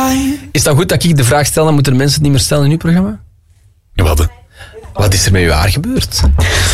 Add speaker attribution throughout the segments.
Speaker 1: Is het dan goed dat ik de vraag stel, dan moeten de mensen het niet meer stellen in uw programma? Wat is er met uw haar gebeurd?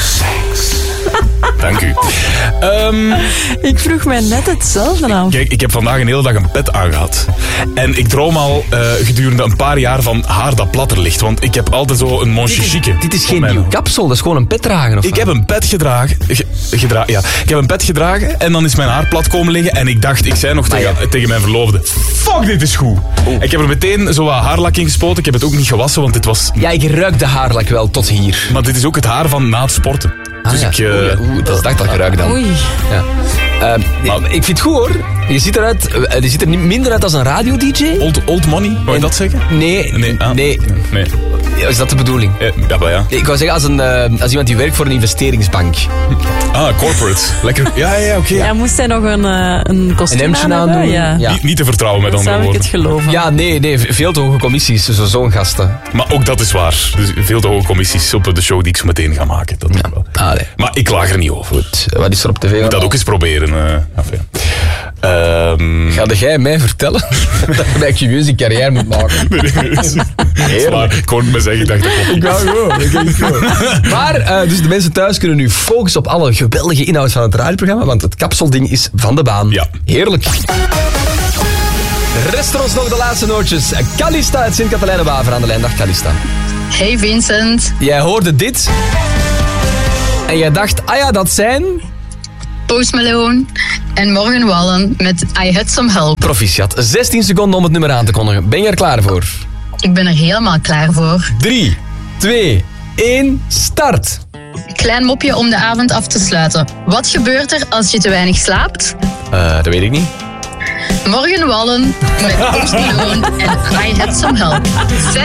Speaker 2: Dank u.
Speaker 3: Ik vroeg mij net hetzelfde af.
Speaker 2: Kijk, ik heb vandaag een hele dag een pet aangehad. En ik droom al gedurende een paar jaar van haar dat platter ligt. Want ik heb altijd zo een monsje chique.
Speaker 1: Dit is geen nieuw kapsel, dat is gewoon een pet dragen. Of
Speaker 2: ik heb een pet gedragen. Ja. Ik heb een pet gedragen en dan is mijn haar plat komen liggen. En ik zei nog tegen mijn verloofde: fuck, dit is goed. Ik heb er meteen zo wat haarlak in gespoten. Ik heb het ook niet gewassen, want dit was...
Speaker 1: Ja, ik ruik de haarlak wel tot hier.
Speaker 2: Maar dit is ook het haar van na het sporten. Dus
Speaker 1: ja. Dat is dat ik ruik dan.
Speaker 3: Oei.
Speaker 1: Ja. Ik vind het goed hoor. Je ziet er niet minder uit als een radio-dj.
Speaker 2: Old money, wou je dat zeggen?
Speaker 1: Nee. Is dat de bedoeling?
Speaker 2: Ja.
Speaker 1: Ik wou zeggen als iemand die werkt voor een investeringsbank.
Speaker 2: Corporate. Lekker. Ja, oké.
Speaker 3: Ja, moest hij nog een kostuum
Speaker 1: aandoen?
Speaker 3: Ja.
Speaker 2: Niet te vertrouwen met andere woorden.
Speaker 3: Zou ik het geloven?
Speaker 1: Ja, nee, veel te hoge commissies, zo'n gasten.
Speaker 2: Maar ook dat is waar. Dus veel te hoge commissies op de show die ik zo meteen ga maken. Dat doe ik wel.
Speaker 1: Nee.
Speaker 2: Maar ik klaag er niet over.
Speaker 1: Goed, wat is er op tv?
Speaker 2: Moet dat ook eens proberen.
Speaker 1: Ga jij mij vertellen dat ik je muziekcarrière moet maken?
Speaker 2: Nee. Maar ik hoorde me zeggen, ik dacht dat
Speaker 1: ik Maar, dus de mensen thuis kunnen nu focussen op alle geweldige inhoud van het radioprogramma, want het kapselding is van de baan.
Speaker 2: Ja.
Speaker 1: Heerlijk. Rest ons nog de laatste nootjes. Calista uit Sint-Katelijne-Waver aan de lijn. Dag Calista.
Speaker 4: Hey Vincent.
Speaker 1: Jij hoorde dit en jij dacht, dat zijn...
Speaker 4: Post Malone en Morgan Wallen met I Had Some Help.
Speaker 1: Proficiat. 16 seconden om het nummer aan te kondigen. Ben je er klaar voor?
Speaker 4: Ik ben er helemaal klaar voor.
Speaker 1: 3, 2, 1, start.
Speaker 4: Klein mopje om de avond af te sluiten. Wat gebeurt er als je te weinig slaapt?
Speaker 1: Dat weet ik niet.
Speaker 4: Morgan Wallen met Post Malone en I Had Some Help. 5